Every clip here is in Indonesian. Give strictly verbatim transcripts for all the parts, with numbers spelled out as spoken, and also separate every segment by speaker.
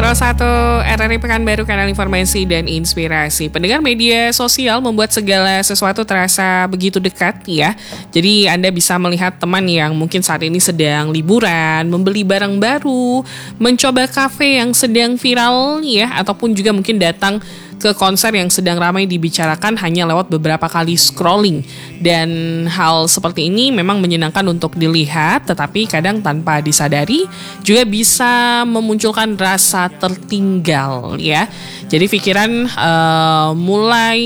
Speaker 1: nol satu R R I Pekanbaru, kanal informasi dan inspirasi. Pendengar, media sosial membuat segala sesuatu terasa begitu dekat ya. Jadi Anda bisa melihat teman yang mungkin saat ini sedang liburan, membeli barang baru, mencoba kafe yang sedang viral ya, ataupun juga mungkin datang ke konser yang sedang ramai dibicarakan hanya lewat beberapa kali scrolling. Dan hal seperti ini memang menyenangkan untuk dilihat, tetapi kadang tanpa disadari juga bisa memunculkan rasa tertinggal ya. Jadi pikiran uh, mulai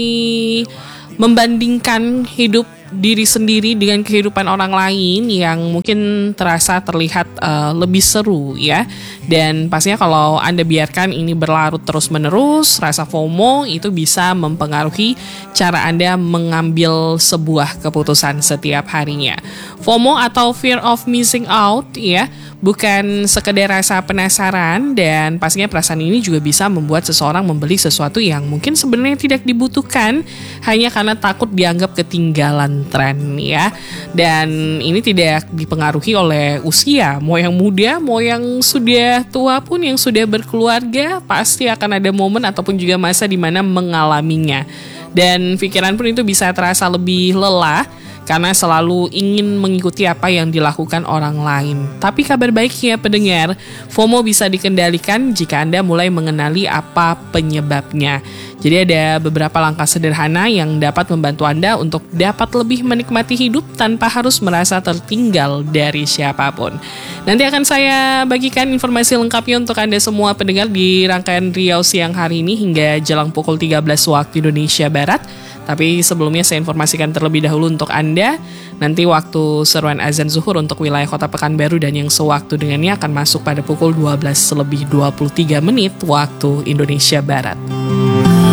Speaker 1: membandingkan hidup diri sendiri dengan kehidupan orang lain yang mungkin terasa terlihat uh, lebih seru ya. Dan pastinya kalau Anda biarkan ini berlarut terus-menerus, rasa FOMO itu bisa mempengaruhi cara Anda mengambil sebuah keputusan setiap harinya. FOMO atau fear of missing out ya, bukan sekedar rasa penasaran, dan pastinya perasaan ini juga bisa membuat seseorang membeli sesuatu yang mungkin sebenarnya tidak dibutuhkan hanya karena takut dianggap ketinggalan tren ya. Dan ini tidak dipengaruhi oleh usia, mau yang muda, mau yang sudah tua pun, yang sudah berkeluarga, pasti akan ada momen ataupun juga masa di mana mengalaminya. Dan pikiran pun itu bisa terasa lebih lelah karena selalu ingin mengikuti apa yang dilakukan orang lain. Tapi kabar baiknya pendengar, FOMO bisa dikendalikan jika Anda mulai mengenali apa penyebabnya. Jadi ada beberapa langkah sederhana yang dapat membantu Anda untuk dapat lebih menikmati hidup tanpa harus merasa tertinggal dari siapapun. Nanti akan saya bagikan informasi lengkapnya untuk Anda semua pendengar di rangkaian Riau Siang hari ini hingga jelang pukul tiga belas waktu Indonesia Barat. Tapi sebelumnya saya informasikan terlebih dahulu untuk Anda, nanti waktu seruan azan zuhur untuk wilayah kota Pekanbaru dan yang sewaktu dengannya akan masuk pada pukul dua belas lebih dua puluh tiga menit waktu Indonesia Barat.